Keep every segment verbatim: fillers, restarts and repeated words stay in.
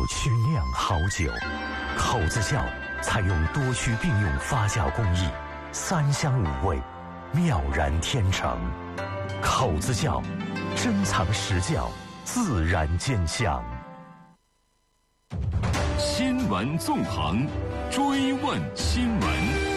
区酿好酒，口子窖采用多区并用发酵工艺，三香五味，妙然天成。口子窖，珍藏实窖，自然见香。 新闻纵横，追问新闻。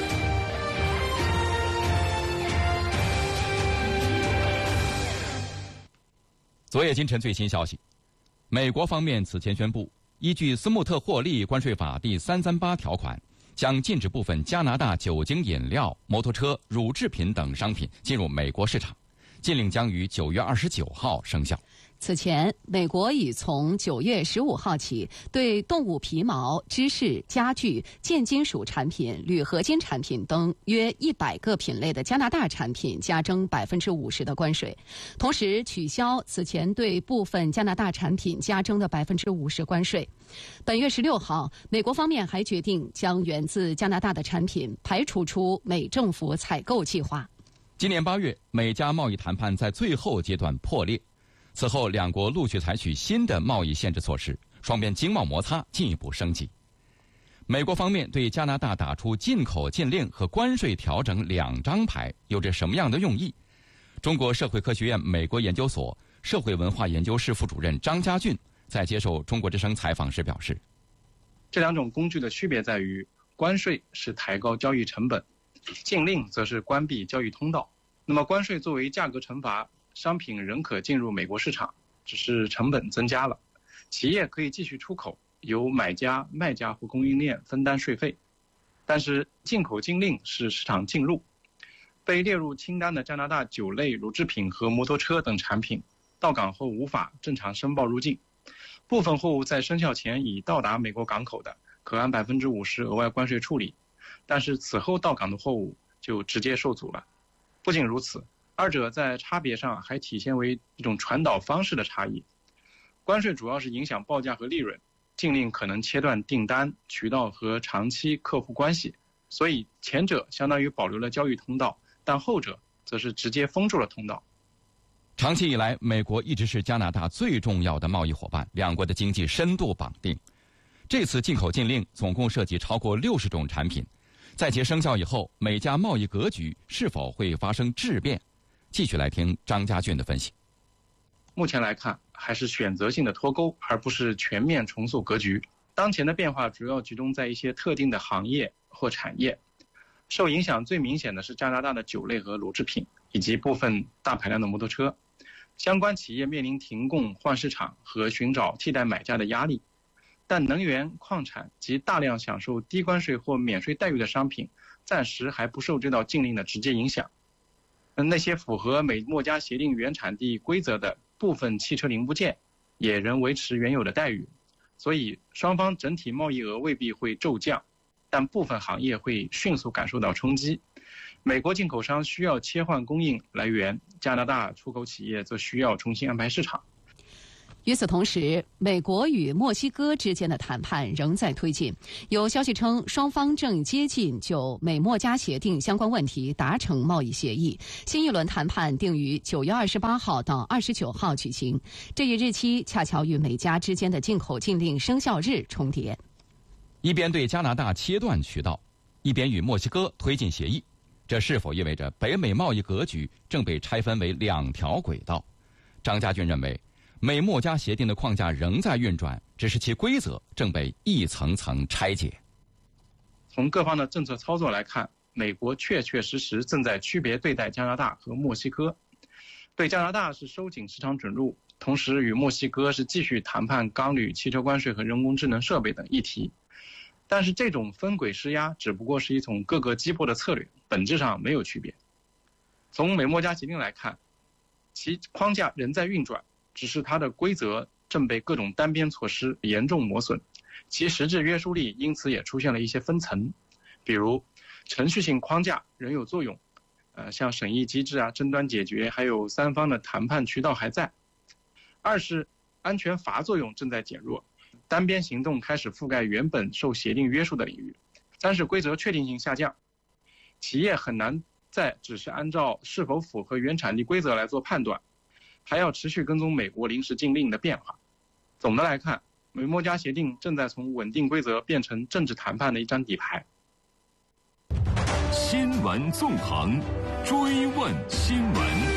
昨夜今晨最新消息，美国方面此前宣布，依据斯穆特获利关税法第三三八条款，将禁止部分加拿大酒精饮料、摩托车、乳制品等商品进入美国市场。禁令将于九月二十九号生效。 此前，美国已从九月十五号起，对动物皮毛、芝士、家具、建金属产品、铝合金产品等约一百个品类的加拿大产品加征百分之五十的关税，同时取消此前对部分加拿大产品加征的百分之五十关税。本月十六号，美国方面还决定将源自加拿大的产品排除出美政府采购计划。 今年八月，美加贸易谈判在最后阶段破裂。此后，两国陆续采取新的贸易限制措施，双边经贸摩擦进一步升级。美国方面对加拿大打出进口禁令和关税调整两张牌，有着什么样的用意？中国社会科学院美国研究所社会文化研究室副主任张家俊在接受中国之声采访时表示， 这两种工具的区别在于，关税是抬高交易成本，禁令则是关闭交易通道。那么关税作为价格惩罚，商品仍可进入美国市场，只是成本增加了。企业可以继续出口，由买家、卖家或供应链分担税费。但是进口禁令是市场禁入，被列入清单的加拿大酒类、乳制品和摩托车等产品，到港后无法正常申报入境。部分货物在生效前已到达美国港口的，可按百分之五十额外关税处理，但是此后到港的货物就直接受阻了。不仅如此，二者在差别上还体现为一种传导方式的差异。关税主要是影响报价和利润，禁令可能切断订单、渠道和长期客户关系，所以前者相当于保留了交易通道，但后者则是直接封住了通道。 长期以来，美国一直是加拿大最重要的贸易伙伴，两国的经济深度绑定。这次进口禁令总共涉及超过六十种产品，在其生效以后，美加贸易格局是否会发生质变？继续来听张家俊的分析。 目前来看，还是选择性的脱钩，而不是全面重塑格局。当前的变化主要集中在一些特定的行业或产业，受影响最明显的是加拿大的酒类和乳制品，以及部分大排量的摩托车。相关企业面临停供、换市场和寻找替代买家的压力。但能源、矿产及大量享受低关税或免税待遇的商品，暂时还不受这道禁令的直接影响。那些符合美墨加协定原产地规则的部分汽车零部件，也仍维持原有的待遇。所以双方整体贸易额未必会骤降，但部分行业会迅速感受到冲击。美国进口商需要切换供应来源，加拿大出口企业则需要重新安排市场。 与此同时，美国与墨西哥之间的谈判仍在推进。有消息称，双方正接近就美墨加协定相关问题达成贸易协议。新一轮谈判定于九月二十八号到二十九号举行，这一日期恰巧与美加之间的进口禁令生效日重叠。 一边对加拿大切断渠道，一边与墨西哥推进协议，这是否意味着北美贸易格局正被拆分为两条轨道？张家俊认为，美墨加协定的框架仍在运转，只是其规则正被一层层拆解。 从各方的政策操作来看，美国确确实实正在区别对待加拿大和墨西哥。对加拿大是收紧市场准入，同时与墨西哥是继续谈判钢铝、汽车关税和人工智能设备等议题。但是这种分轨施压只不过是一种各个击破的策略，本质上没有区别。从美墨加协定来看，其框架仍在运转，只是它的规则正被各种单边措施严重磨损，其实质约束力因此也出现了一些分层。比如程序性框架仍有作用，呃，像审议机制啊、争端解决，还有三方的谈判渠道还在。二是安全阀作用正在减弱，单边行动开始覆盖原本受协定约束的领域。三是规则确定性下降，企业很难再只是按照是否符合原产地规则来做判断，还要持续跟踪美国临时禁令的变化。总的来看， 美墨加协定正在从稳定规则变成政治谈判的一张底牌。 新闻纵横，追问新闻。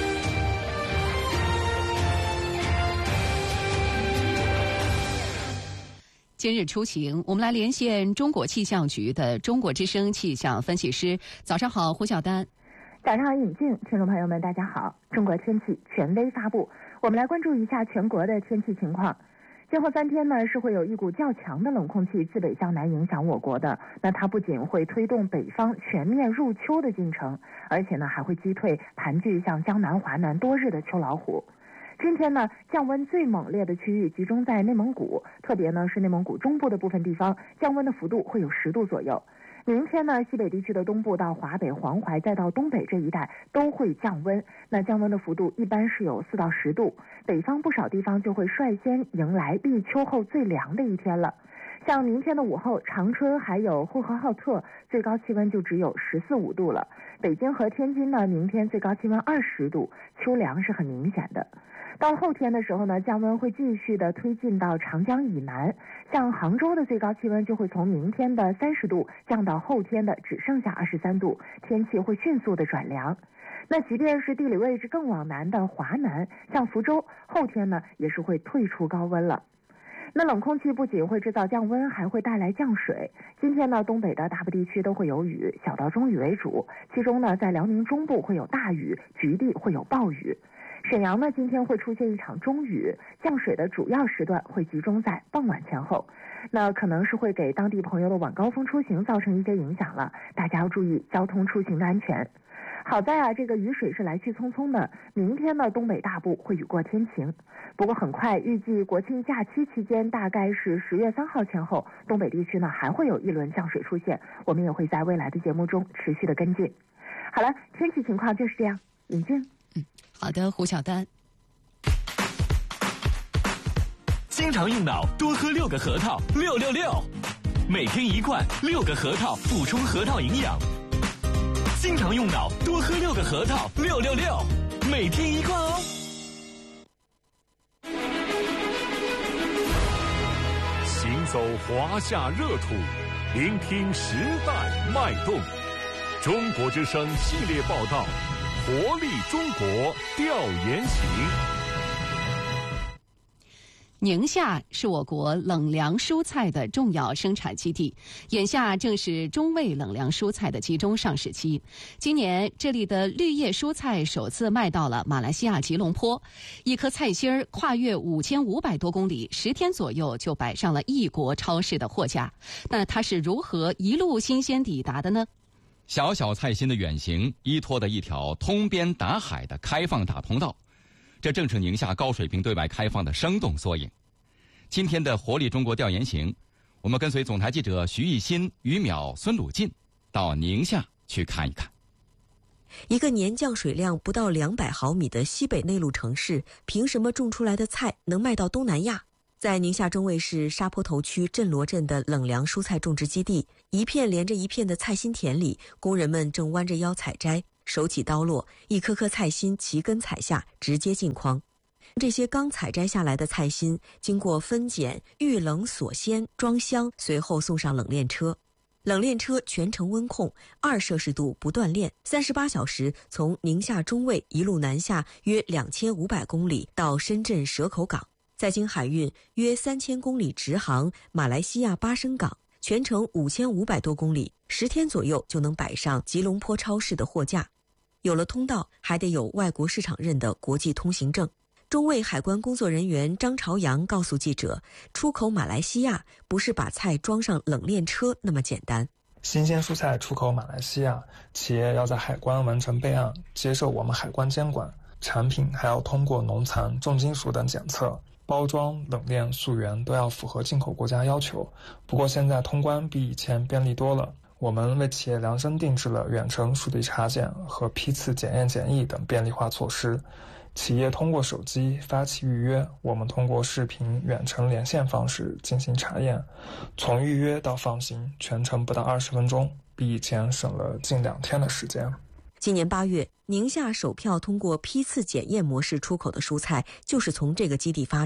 今日出行，我们来连线中国气象局的中国之声气象分析师。早上好，胡晓丹。 早上好，尹静，听众朋友们，大家好。中国天气权威发布，我们来关注一下全国的天气情况。今后三天呢，是会有一股较强的冷空气自北向南影响我国的。那它不仅会推动北方全面入秋的进程，而且呢，还会击退盘踞向江南、华南多日的秋老虎。今天呢，降温最猛烈的区域集中在内蒙古，特别呢是内蒙古中部的部分地方，降温的幅度会有十度左右。明天呢，西北地区的东部到华北、黄淮再到东北这一带都会降温，那降温的幅度一般是有四到十度。北方不少地方就会率先迎来立秋后最凉的一天了。像明天的午后，长春还有呼和浩特最高气温就只有十四五度了。北京和天津呢，明天最高气温二十度，秋凉是很明显的。到后天的时候呢，降温会继续的推进到长江以南，像杭州的最高气温就会从明天的三十度降到后天的只剩下二十三度，天气会迅速的转凉。那即便是地理位置更往南的华南，像福州，后天呢也是会退出高温了。那冷空气不仅会制造降温，还会带来降水。今天呢，东北的大部地区都会有雨，小到中雨为主，其中呢，在辽宁中部会有大雨，局地会有暴雨。沈阳呢，今天会出现一场中雨，降水的主要时段会集中在傍晚前后，那可能是会给当地朋友的晚高峰出行造成一些影响了，大家要注意交通出行的安全。好在啊，这个雨水是来去匆匆的，明天呢，东北大部会雨过天晴。不过很快，预计国庆假期期间，大概是十月三号前后，东北地区呢还会有一轮降水出现，我们也会在未来的节目中持续的跟进。好了，天气情况就是这样，尹静。 嗯，好的，胡晓丹。 经常用脑，多喝六个核桃，六六六，每天一罐，六个核桃补充核桃营养。经常用脑，多喝六个核桃，六六六，每天一罐哦。 行走华夏热土，聆听时代脉动。中国之声系列报道，活力中国调研行。 宁夏是我国冷凉蔬菜的重要生产基地，眼下正是中味冷凉蔬菜的集中上市期。今年，这里的绿叶蔬菜首次卖到了马来西亚吉隆坡，一颗菜心儿跨越五千五百多公里，十天左右就摆上了异国超市的货架。那它是如何一路新鲜抵达的呢？ 小小菜心的远行，依托的一条通边达海的开放大通道。这正是宁夏高水平对外开放的生动缩影。今天的活力中国调研行，我们跟随总台记者徐艺新、于淼、孙鲁进到宁夏去看一看。 一个年降水量不到两百毫米的西北内陆城市，凭什么种出来的菜能卖到东南亚？在宁夏中卫市沙坡头区镇罗镇的冷凉蔬菜种植基地，一片连着一片的菜心田里，工人们正弯着腰采摘，手起刀落，一颗颗菜心齐根采下，直接进筐。这些刚采摘下来的菜心，经过分拣、预冷锁鲜、装箱，随后送上冷链车。冷链车全程温控，二摄氏度不断链，三十八小时从宁夏中卫一路南下约两千五百公里到深圳蛇口港，再经海运约三千公里直航马来西亚巴生港，全程五千五百多公里，十天左右就能摆上吉隆坡超市的货架。有了通道，还得有外国市场认的国际通行证。中卫海关工作人员张朝阳告诉记者，出口马来西亚不是把菜装上冷链车那么简单。 新鲜蔬菜出口马来西亚，企业要在海关完成备案，接受我们海关监管，产品还要通过农残、重金属等检测，包装、冷链、溯源都要符合进口国家要求。不过现在通关比以前便利多了，我们为企业量身定制了远程数据查检和批次检验检疫等便利化措施。企业通过手机发起预约，我们通过视频远程连线方式进行查验，从预约到放行全程不到二十分钟，比以前省了近两天的时间。 今年八月，宁夏首票通过批次检验模式出口的蔬菜就是从这个基地发出。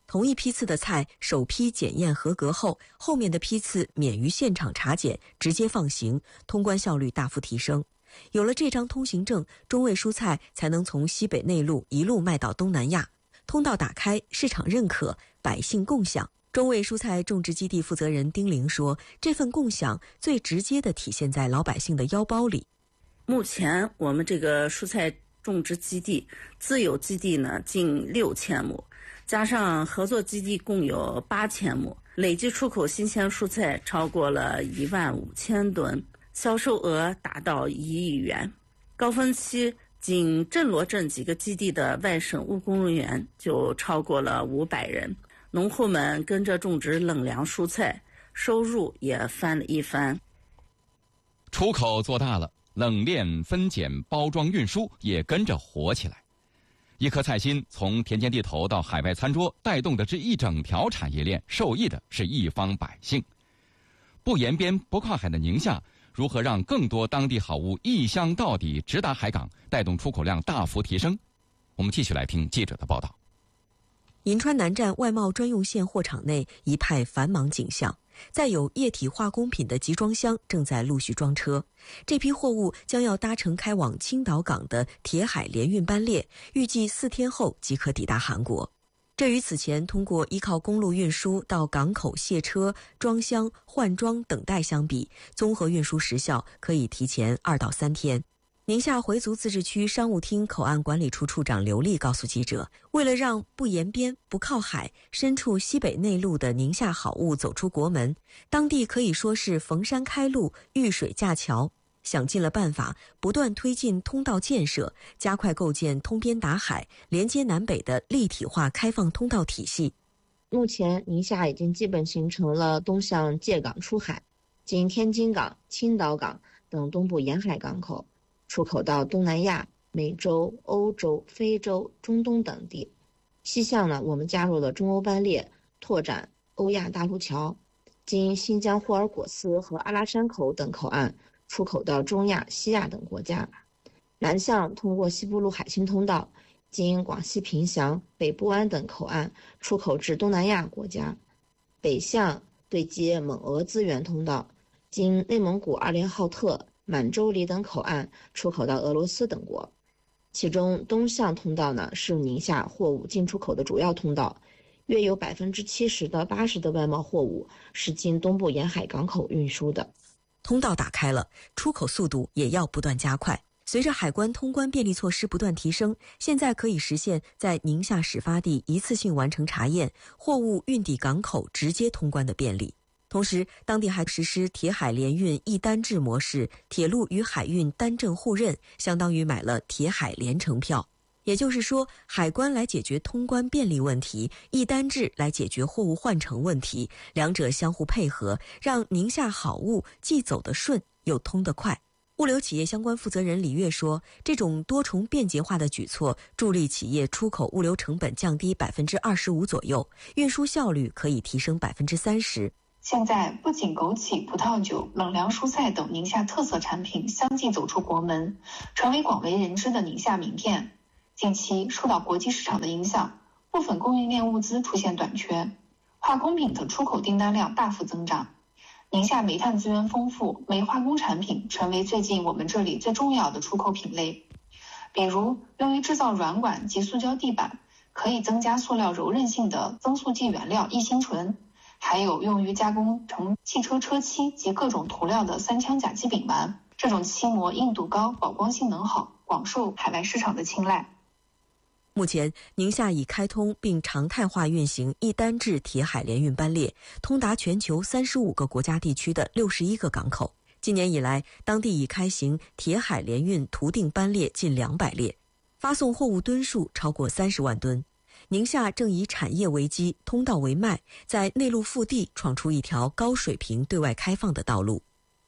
同一批次的菜，首批检验合格后，后面的批次免于现场查检，直接放行，通关效率大幅提升。有了这张通行证，中卫蔬菜才能从西北内陆一路卖到东南亚。通道打开，市场认可，百姓共享。中卫蔬菜种植基地负责人丁玲说，这份共享最直接地体现在老百姓的腰包里。 目前我们这个蔬菜种植基地自有基地呢近六千亩，加上合作基地共有八千亩，累计出口新鲜蔬菜超过了一万五千吨，销售额达到一亿元。高峰期仅镇罗镇几个基地的外省务工人员就超过了五百人，农户们跟着种植冷凉蔬菜，收入也翻了一番。 出口做大了，冷链、分拣、包装、运输也跟着活起来。一颗菜心从田间地头到海外餐桌，带动的这一整条产业链，受益的是一方百姓。不沿边不靠海的宁夏，如何让更多当地好物一箱到底直达海港，带动出口量大幅提升？我们继续来听记者的报道。 银川南站外贸专用线货场内一派繁忙景象，载有液体化工品的集装箱正在陆续装车。这批货物将要搭乘开往青岛港的铁海联运班列，预计四天后即可抵达韩国。这与此前通过依靠公路运输到港口卸车、装箱、换装等待相比，综合运输时效可以提前二到三天。宁夏回族自治区商务厅口岸管理处处长刘丽告诉记者，为了让不沿边、不靠海、身处西北内陆的宁夏好物走出国门，当地可以说是逢山开路、遇水架桥，想尽了办法，不断推进通道建设，加快构建通边达海、连接南北的立体化开放通道体系。 目前，宁夏已经基本形成了东向界港出海，经天津港、青岛港等东部沿海港口，出口到东南亚、美洲、欧洲、非洲、中东等地。西向呢，我们加入了中欧班列，拓展欧亚大陆桥，经新疆霍尔果斯和阿拉山口等口岸出口到中亚、西亚等国家。南向通过西部陆海青通道，经广西凭祥、北部湾等口岸出口至东南亚国家。北向对接蒙俄资源通道，经内蒙古二连浩特、满洲里等口岸出口到俄罗斯等国。其中东向通道呢，是宁夏货物进出口的主要通道，约有百分之七十到八十的外贸货物是经东部沿海港口运输的。 通道打开了，出口速度也要不断加快。随着海关通关便利措施不断提升，现在可以实现在宁夏始发地一次性完成查验，货物运抵港口直接通关的便利。同时，当地还实施铁海联运一单制模式，铁路与海运单证互认，相当于买了铁海联程票。也就是说，海关来解决通关便利问题，一单制来解决货物换乘问题，两者相互配合，让宁夏好物既走得顺又通得快。物流企业相关负责人李跃说，这种多重便捷化的举措助力企业出口物流成本降低百分之二十五左右，运输效率可以提升百分之三十。 现在不仅枸杞、葡萄酒、冷凉蔬菜等宁夏特色产品相继走出国门，成为广为人知的宁夏名片。近期受到国际市场的影响，部分供应链物资出现短缺，化工品的出口订单量大幅增长。宁夏煤炭资源丰富，煤化工产品成为最近我们这里最重要的出口品类。比如用于制造软管及塑胶地板，可以增加塑料柔韧性的增塑剂原料异辛醇，还有用于加工成汽车车漆及各种涂料的三羟甲基丙烷，这种漆膜硬度高，保光性能好，广受海外市场的青睐。 目前，宁夏已开通并常态化运行一单制铁海联运班列，通达全球三十五个国家地区的六十一个港口。今年以来，当地已开行铁海联运图定班列近两百列，发送货物吨数超过三十万吨。宁夏正以产业为基，通道为脉，在内陆腹地闯出一条高水平对外开放的道路。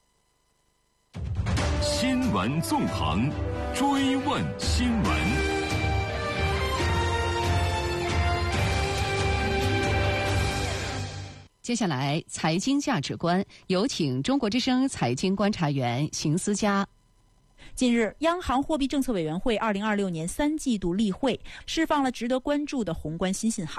新闻纵横，追问新闻。 接下来，财经价值观，有请中国之声财经观察员邢思佳。 近日，央行货币政策委员会二零二六年三季度例会释放了值得关注的宏观新信号。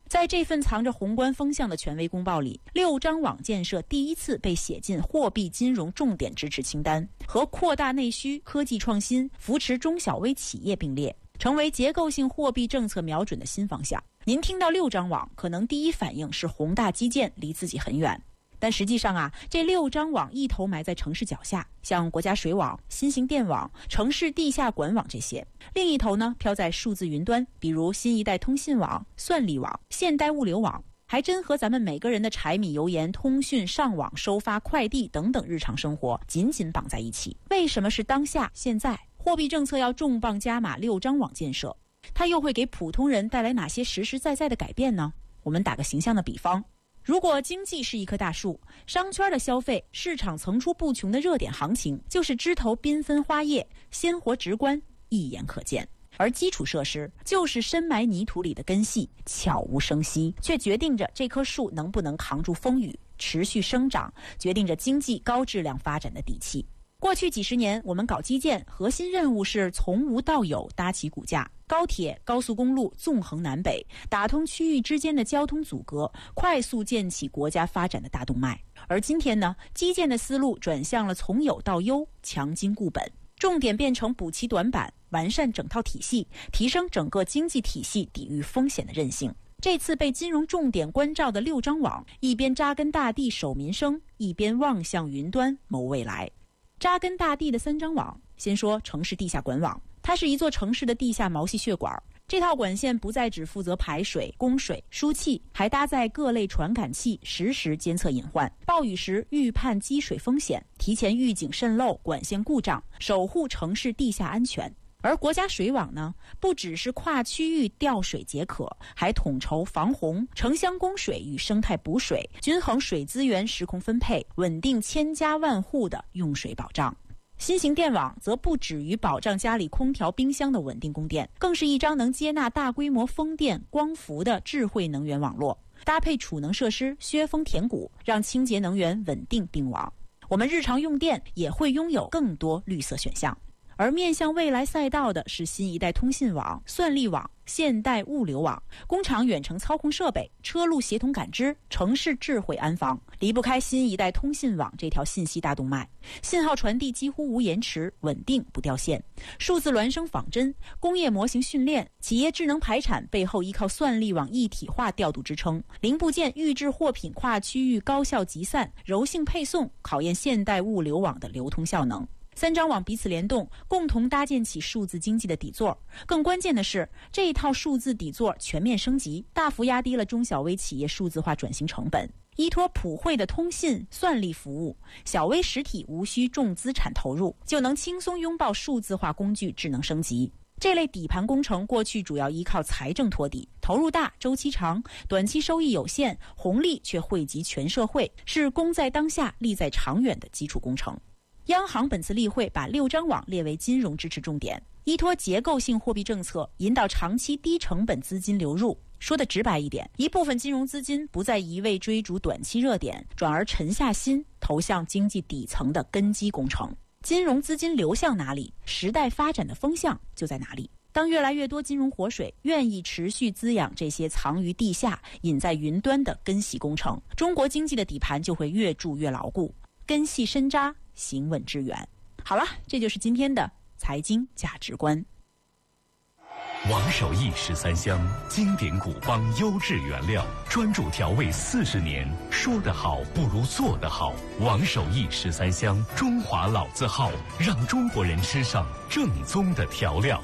在这份藏着宏观风向的权威公报里，六张网建设第一次被写进货币金融重点支持清单，和扩大内需、科技创新、扶持中小微企业并列，成为结构性货币政策瞄准的新方向。您听到六张网，可能第一反应是宏大基建离自己很远，但实际上啊，这六张网一头埋在城市脚下，像国家水网、新型电网、城市地下管网这些；另一头呢，飘在数字云端，比如新一代通信网、算力网、现代物流网，还真和咱们每个人的柴米油盐、通讯、上网、收发快递等等日常生活紧紧绑在一起。为什么是当下现在货币政策要重磅加码六张网建设？它又会给普通人带来哪些实实在在的改变呢？我们打个形象的比方，如果经济是一棵大树，商圈的消费、市场层出不穷的热点行情就是枝头缤纷花叶，鲜活直观，一眼可见。而基础设施就是深埋泥土里的根系，悄无声息，却决定着这棵树能不能扛住风雨，持续生长，决定着经济高质量发展的底气。过去几十年，我们搞基建，核心任务是从无到有搭起骨架，高铁、高速公路纵横南北，打通区域之间的交通阻隔，快速建起国家发展的大动脉。而今天呢，基建的思路转向了从有到优，强筋固本，重点变成补齐短板，完善整套体系，提升整个经济体系抵御风险的韧性。这次被金融重点关照的六张网，一边扎根大地守民生，一边望向云端谋未来。扎根大地的三张网，先说城市地下管网，它是一座城市的地下毛细血管。这套管线不再只负责排水、供水、输气，还搭载各类传感器，实时监测隐患，暴雨时预判积水风险，提前预警渗漏、管线故障，守护城市地下安全。而国家水网呢，不只是跨区域调水解渴，还统筹防洪、城乡供水与生态补水，均衡水资源时空分配，稳定千家万户的用水保障。新型电网则不止于保障家里空调冰箱的稳定供电，更是一张能接纳大规模风电、光伏的智慧能源网络，搭配储能设施削峰填谷，让清洁能源稳定并网。我们日常用电也会拥有更多绿色选项。而面向未来赛道的是新一代通信网、算力网、现代物流网、工厂远程操控设备、车路协同感知、城市智慧安防，离不开新一代通信网这条信息大动脉。信号传递几乎无延迟，稳定不掉线。数字孪生仿真、工业模型训练、企业智能排产背后依靠算力网一体化调度支撑，零部件预制货品跨区域高效集散、柔性配送，考验现代物流网的流通效能。三张网彼此联动，共同搭建起数字经济的底座。更关键的是，这一套数字底座全面升级，大幅压低了中小微企业数字化转型成本。依托普惠的通信算力服务，小微实体无需重资产投入，就能轻松拥抱数字化工具智能升级。这类底盘工程过去主要依靠财政托底，投入大、周期长，短期收益有限，红利却惠及全社会，是功在当下、利在长远的基础工程。央行本次例会把六张网列为金融支持重点，依托结构性货币政策，引导长期低成本资金流入。说的直白一点，一部分金融资金不再一味追逐短期热点，转而沉下心投向经济底层的根基工程。金融资金流向哪里，时代发展的风向就在哪里。当越来越多金融活水愿意持续滋养这些藏于地下、隐在云端的根系工程，中国经济的底盘就会越筑越牢固，根系深扎，行稳致远。好了，这就是今天的财经价值观。 王守义十三香，经典古方优质原料，专注调味四十年，说得好不如做得好。王守义十三香，中华老字号，让中国人吃上正宗的调料。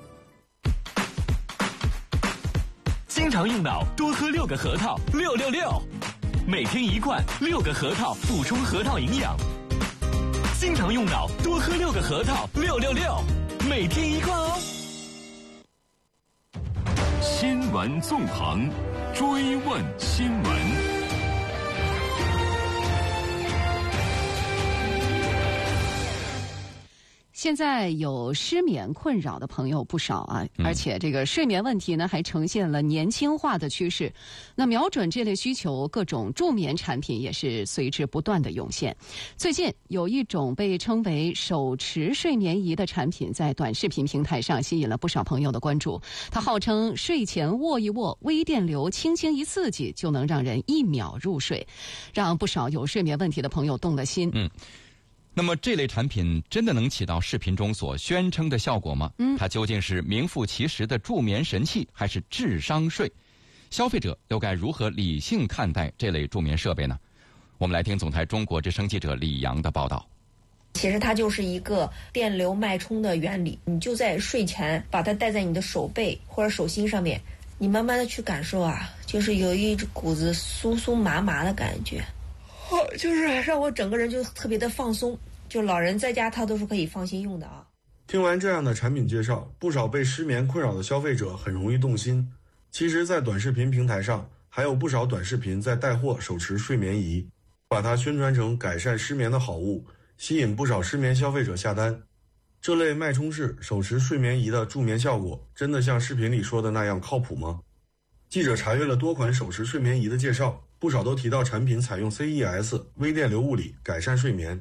经常用脑，多喝六个核桃，六六六，每天一罐，六个核桃，补充核桃营养。经常用脑，多喝六个核桃，六六六，每天一罐哦。 新闻纵横，追问新闻。 现在有失眠困扰的朋友不少啊，而且这个睡眠问题呢还呈现了年轻化的趋势。那瞄准这类需求，各种助眠产品也是随之不断的涌现。最近有一种被称为手持睡眠仪的产品在短视频平台上吸引了不少朋友的关注。它号称睡前握一握，微电流轻轻一刺激就能让人一秒入睡，让不少有睡眠问题的朋友动了心。 嗯。那么这类产品真的能起到视频中所宣称的效果吗？嗯，它究竟是名副其实的助眠神器，还是智商税？消费者又该如何理性看待这类助眠设备呢？我们来听总台中国之声记者李阳的报道。 其实它就是一个电流脉冲的原理，你就在睡前把它戴在你的手背或者手心上面，你慢慢的去感受啊，就是有一股子酥酥麻麻的感觉。就是让我整个人就特别的放松，就老人在家他都是可以放心用的啊。 听完这样的产品介绍，不少被失眠困扰的消费者很容易动心。其实在短视频平台上还有不少短视频在带货手持睡眠仪，把它宣传成改善失眠的好物，吸引不少失眠消费者下单。这类脉冲式手持睡眠仪的助眠效果真的像视频里说的那样靠谱吗？记者查阅了多款手持睡眠仪的介绍，不少都提到产品采用 C E S 微电流物理改善睡眠。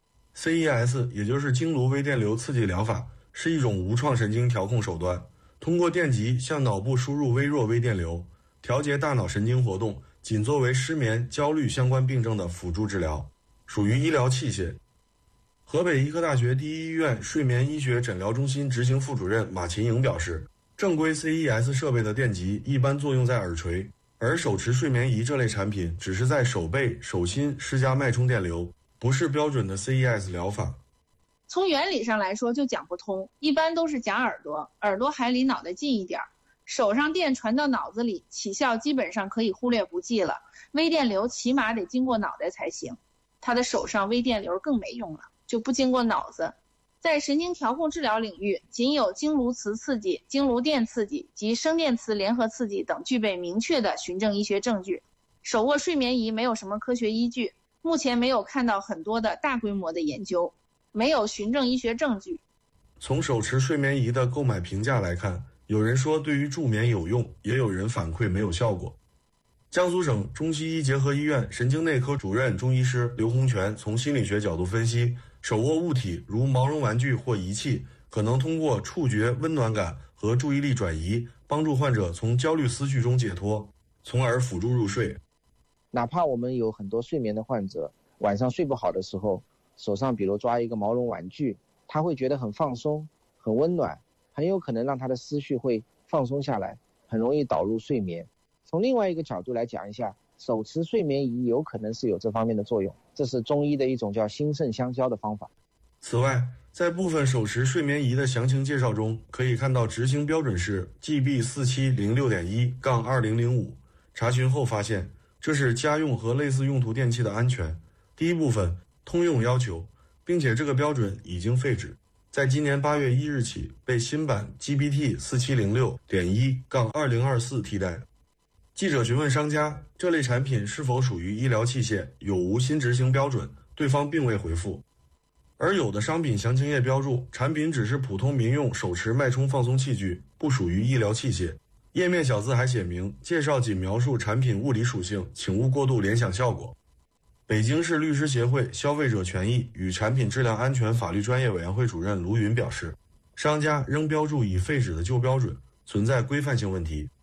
C E S 也就是经颅微电流刺激疗法，是一种无创神经调控手段，通过电极向脑部输入微弱微电流，调节大脑神经活动，仅作为失眠、焦虑相关病症的辅助治疗，属于医疗器械。河北医科大学第一医院睡眠医学诊疗中心执行副主任马琴颖表示，正规 C E S 设备的电极一般作用在耳垂，而手持睡眠仪这类产品只是在手背、手心施加脉冲电流，不是标准的 C E S 疗法。 从原理上来说就讲不通，一般都是夹耳朵，耳朵还离脑袋近一点，手上电传到脑子里，起效基本上可以忽略不计了，微电流起码得经过脑袋才行，他的手上微电流更没用了，就不经过脑子。在神经调控治疗领域，仅有经颅磁刺激、经颅电刺激及声电磁联合刺激等具备明确的循证医学证据。手握睡眠仪没有什么科学依据，目前没有看到很多的大规模的研究，没有循证医学证据。 从手持睡眠仪的购买评价来看，有人说对于助眠有用，也有人反馈没有效果。江苏省中西医结合医院神经内科主任中医师刘洪全从心理学角度分析，手握物体如毛绒玩具或仪器，可能通过触觉温暖感和注意力转移，帮助患者从焦虑思绪中解脱，从而辅助入睡。 哪怕我们有很多睡眠的患者，晚上睡不好的时候，手上比如抓一个毛绒玩具，他会觉得很放松、很温暖，很有可能让他的思绪会放松下来，很容易导入睡眠。从另外一个角度来讲一下，手持睡眠仪有可能是有这方面的作用，这是中医的一种叫心肾相交的方法。 此外，在部分手持睡眠仪的详情介绍中，可以看到执行标准是 G B 四七零六点一杠二零零五， 查询后发现这是家用和类似用途电器的安全第一部分通用要求，并且这个标准已经废止，在今年八月一日起被新版 G B T 四七零六点一杠二零二四 替代。记者询问商家这类产品是否属于医疗器械，有无新执行标准，对方并未回复。而有的商品详情页标注产品只是普通民用手持脉冲放松器具，不属于医疗器械。页面小字还写明介绍仅描述产品物理属性，请勿过度联想效果。北京市律师协会消费者权益与产品质量安全法律专业委员会主任卢云表示，商家仍标注已废止的旧标准，存在规范性问题。